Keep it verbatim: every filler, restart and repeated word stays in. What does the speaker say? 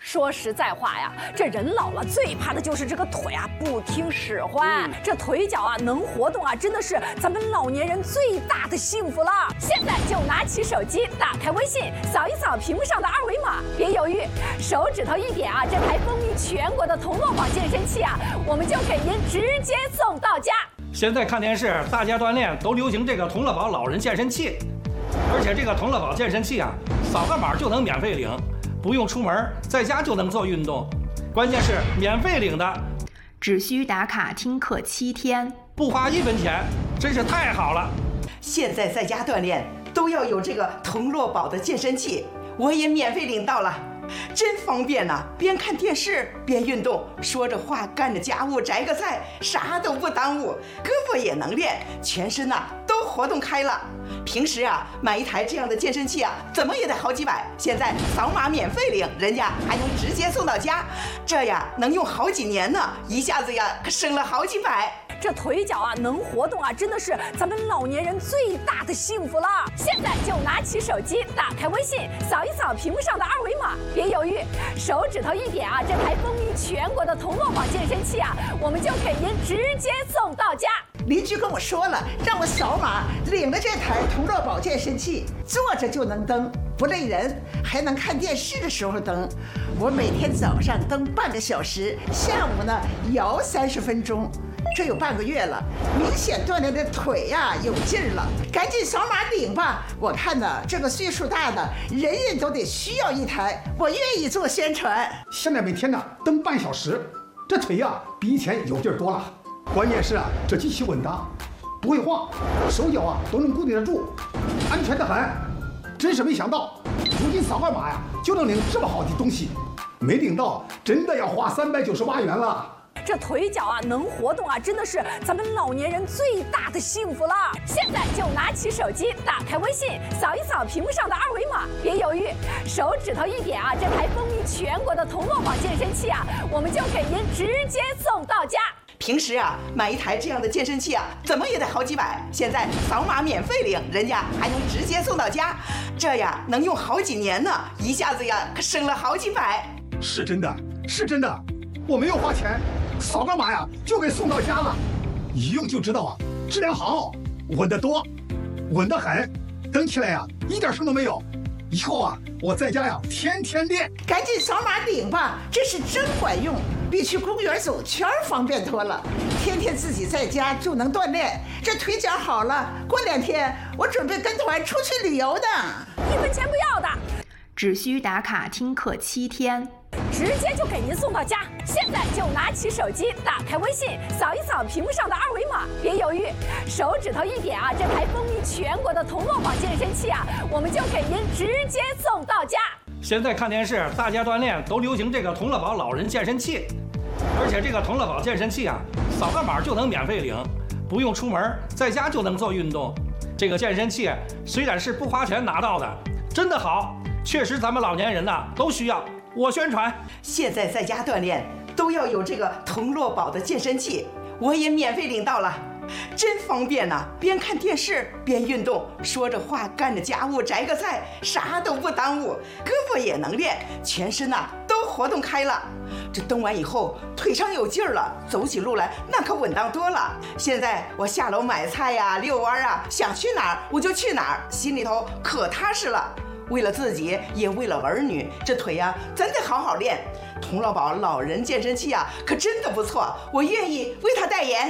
说实在话呀，这人老了最怕的就是这个腿啊不听使唤，嗯、这腿脚啊能活动啊，真的是咱们老年人最大的幸福了。现在就拿起手机，打开微信，扫一扫屏幕上的二维码，别犹豫，手指头一点啊，这台风靡全国的同乐宝健身器啊，我们就给您直接送到家。 现在看电视，大家锻炼都流行这个同乐宝老人健身器，而且这个同乐宝健身器啊，扫个码就能免费领。不用出门，在家就能做运动，关键是免费领的， 只需打卡听课七天， 不花一分钱，真是太好了。 现在在家锻炼都要有这个同乐宝的健身器，我也免费领到了，真方便呐、啊！边看电视边运动，说着话干着家务，摘个菜，啥都不耽误，胳膊也能练，全身呐、啊、都活动开了。平时啊，买一台这样的健身器啊，怎么也得好几百。现在扫码免费领，人家还能直接送到家，这呀能用好几年呢，一下子呀可省了好几百。 这腿脚啊能活动啊，真的是咱们老年人最大的幸福了。现在就拿起手机，打开微信，扫一扫屏幕上的二维码，别犹豫，手指头一点啊，这台风靡全国的同乐宝健身器啊，我们就给您直接送到家。 邻居跟我说了，让我扫码领了这台同乐宝健身器，坐着就能蹬，不累人，还能看电视的时候蹬。我每天早上蹬半个小时，下午呢摇三十分钟，这有半个月了，明显锻炼的腿呀、啊、有劲儿了。赶紧扫码领吧！我看呢，这个岁数大的人人都得需要一台，我愿意做宣传。 现在每天呢蹬半小时，这腿呀、啊、比以前有劲儿多了。关键是啊，这机器稳当，不会晃，手脚啊都能固定得住，安全得很。真是没想到，如今扫个码呀就能领这么好的东西，没领到真的要花三百九十八元了。 这腿脚啊能活动啊，真的是咱们老年人最大的幸福了。现在就拿起手机，打开微信，扫一扫屏幕上的二维码，别犹豫，手指头一点啊，这台风靡全国的同乐宝健身器啊，我们就给您直接送到家。 平时啊，买一台这样的健身器啊，怎么也得好几百。现在扫码免费领，人家还能直接送到家，这呀能用好几年呢，一下子呀可省了好几百。 是真的，是真的，我没有花钱，扫个码呀就给送到家了，一用就知道啊，质量好，稳得多，稳得很，蹬起来呀一点声都没有。以后啊，我在家呀天天练。 赶紧扫码领吧，这是真管用，比去公园走圈方便多了。天天自己在家就能锻炼，这腿脚好了，过两天我准备跟团出去旅游的， 一分钱不要的， 只需打卡听课七天， 直接就给您送到家。现在就拿起手机，打开微信，扫一扫屏幕上的二维码，别犹豫，手指头一点啊，这台风靡全国的同乐宝健身器啊，我们就给您直接送到家。 现在看电视，大家锻炼都流行这个同乐宝老人健身器，而且这个同乐宝健身器啊，扫个码就能免费领，不用出门，在家就能做运动。这个健身器虽然是不花钱拿到的，真的好，确实咱们老年人呐、啊、都需要。我宣传， 现在在家锻炼都要有这个同乐宝的健身器，我也免费领到了，真方便呐、啊！边看电视边运动，说着话干着家务，摘个菜，啥都不耽误，胳膊也能练，全身呐、啊、都活动开了。这蹬完以后腿上有劲儿了，走起路来那可稳当多了。现在我下楼买菜呀、遛弯啊，想去哪儿我就去哪儿，心里头可踏实了。为了自己，也为了儿女，这腿呀、啊，咱得好好练。同乐宝老人健身器啊，可真的不错，我愿意为他代言。